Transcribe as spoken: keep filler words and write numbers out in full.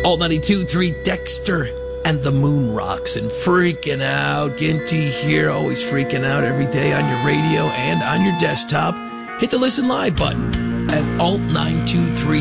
Alt ninety-two point three Dexter and the Moon Rocks and Freaking Out. Ginty here, always freaking out every day on your radio and on your desktop. Hit the Listen Live button at alt nine two three